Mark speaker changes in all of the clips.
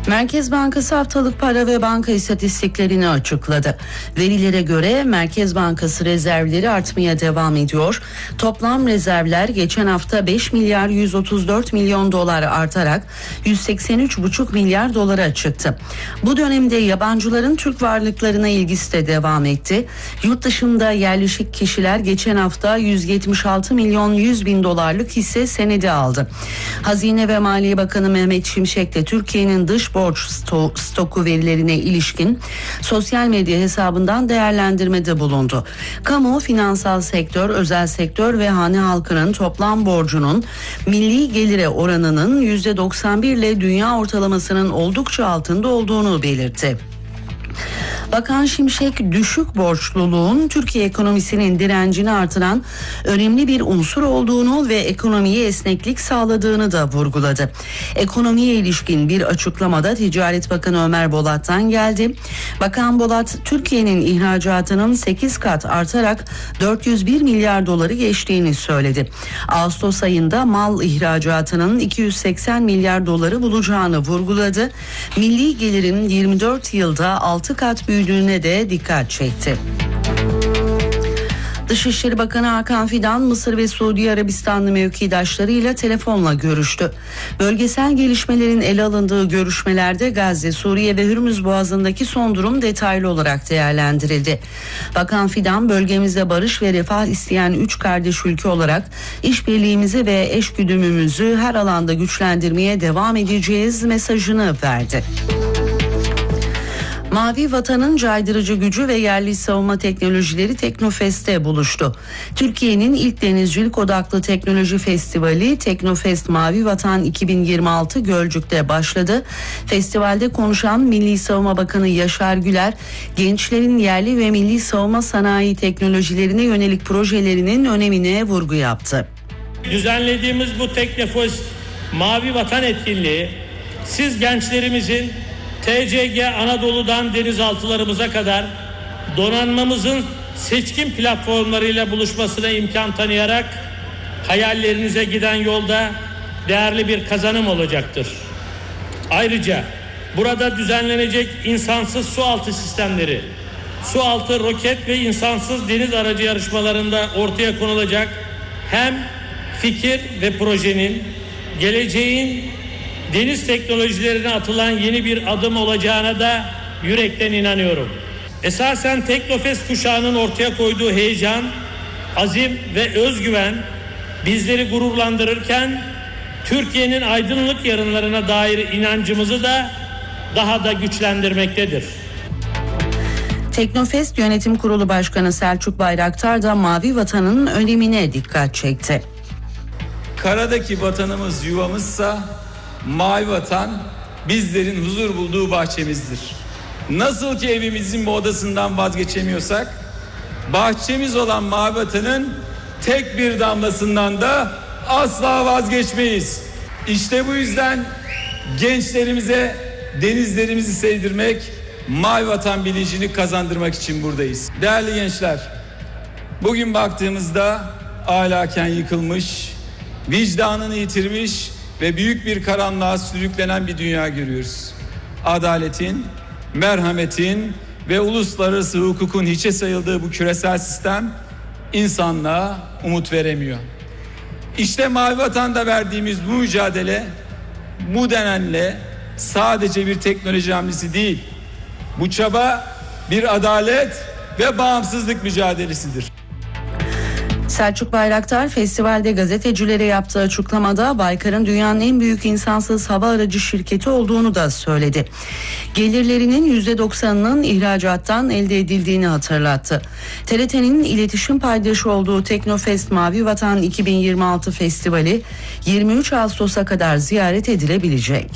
Speaker 1: Merkez Bankası haftalık para ve banka istatistiklerini açıkladı. Verilere göre Merkez Bankası rezervleri artmaya devam ediyor. Toplam rezervler geçen hafta 5 milyar 134 milyon dolar artarak 183,5 milyar dolara çıktı. Bu dönemde yabancıların Türk varlıklarına ilgisi de devam etti. Yurt dışında yerleşik kişiler geçen hafta 176 milyon 100 bin dolarlık hisse senedi aldı. Hazine ve Maliye Bakanı Mehmet Şimşek de Türkiye'nin dış borç stoku verilerine ilişkin sosyal medya hesabından değerlendirmede bulundu. Kamu, finansal sektör, özel sektör ve hane halkının toplam borcunun milli gelire oranının %91 ile dünya ortalamasının oldukça altında olduğunu belirtti. Bakan Şimşek, düşük borçluluğun Türkiye ekonomisinin direncini artıran önemli bir unsur olduğunu ve ekonomiye esneklik sağladığını da vurguladı. Ekonomiye ilişkin bir açıklamada Ticaret Bakanı Ömer Bolat'tan geldi. Bakan Bolat, Türkiye'nin ihracatının 8 kat artarak 401 milyar doları geçtiğini söyledi. Ağustos ayında mal ihracatının 280 milyar doları bulacağını vurguladı. Milli gelirin 24 yılda 6 kat büyüdüğüne de dikkat çekti. Dışişleri Bakanı Hakan Fidan, Mısır ve Suudi Arabistanlı mevkidaşlarıyla telefonla görüştü. Bölgesel gelişmelerin ele alındığı görüşmelerde Gazze, Suriye ve Hürmüz Boğazı'ndaki son durum detaylı olarak değerlendirildi. Bakan Fidan, bölgemizde barış ve refah isteyen 3 kardeş ülke olarak işbirliğimizi ve eşgüdümümüzü her alanda güçlendirmeye devam edeceğiz mesajını verdi. Mavi Vatan'ın caydırıcı gücü ve yerli savunma teknolojileri Teknofest'te buluştu. Türkiye'nin ilk denizcilik odaklı teknoloji festivali Teknofest Mavi Vatan 2026 Gölcük'te başladı. Festivalde konuşan Milli Savunma Bakanı Yaşar Güler, gençlerin yerli ve milli savunma sanayi teknolojilerine yönelik projelerinin önemine vurgu yaptı.
Speaker 2: Düzenlediğimiz bu Teknofest Mavi Vatan etkinliği, siz gençlerimizin TCG Anadolu'dan denizaltılarımıza kadar donanmamızın seçkin platformlarıyla buluşmasına imkan tanıyarak hayallerinize giden yolda değerli bir kazanım olacaktır. Ayrıca burada düzenlenecek insansız sualtı sistemleri, sualtı roket ve insansız deniz aracı yarışmalarında ortaya konulacak hem fikir ve projenin geleceğin deniz teknolojilerine atılan yeni bir adım olacağına da yürekten inanıyorum. Esasen Teknofest kuşağının ortaya koyduğu heyecan, azim ve özgüven bizleri gururlandırırken Türkiye'nin aydınlık yarınlarına dair inancımızı da daha da güçlendirmektedir.
Speaker 1: Teknofest Yönetim Kurulu Başkanı Selçuk Bayraktar da Mavi Vatan'ın önemine dikkat çekti.
Speaker 3: Karadaki vatanımız yuvamızsa Mavi Vatan bizlerin huzur bulduğu bahçemizdir. Nasıl ki evimizin bu odasından vazgeçemiyorsak, bahçemiz olan Mavi Vatan'ın tek bir damlasından da asla vazgeçmeyiz. İşte bu yüzden gençlerimize denizlerimizi sevdirmek, Mavi Vatan bilincini kazandırmak için buradayız. Değerli gençler, bugün baktığımızda ahlaken yıkılmış, vicdanını yitirmiş ve büyük bir karanlığa sürüklenen bir dünya görüyoruz. Adaletin, merhametin ve uluslararası hukukun hiçe sayıldığı bu küresel sistem insanlığa umut veremiyor. İşte Mavi Vatan'da verdiğimiz bu mücadele, bu denenle sadece bir teknoloji hamlesi değil, bu çaba bir adalet ve bağımsızlık mücadelesidir.
Speaker 1: Selçuk Bayraktar festivalde gazetecilere yaptığı açıklamada Baykar'ın dünyanın en büyük insansız hava aracı şirketi olduğunu da söyledi. Gelirlerinin %90'ının ihracattan elde edildiğini hatırlattı. TRT'nin iletişim paydaşı olduğu Teknofest Mavi Vatan 2026 Festivali 23 Ağustos'a kadar ziyaret edilebilecek.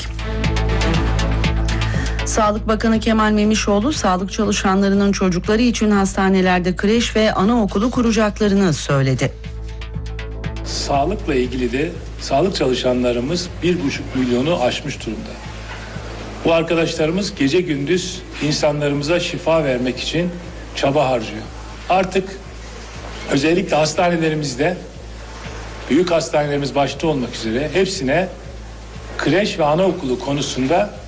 Speaker 1: Sağlık Bakanı Kemal Memişoğlu, sağlık çalışanlarının çocukları için hastanelerde kreş ve anaokulu kuracaklarını söyledi.
Speaker 4: Sağlıkla ilgili de sağlık çalışanlarımız 1,5 milyonu aşmış durumda. Bu arkadaşlarımız gece gündüz insanlarımıza şifa vermek için çaba harcıyor. Artık özellikle hastanelerimizde, büyük hastanelerimiz başta olmak üzere hepsine kreş ve anaokulu konusunda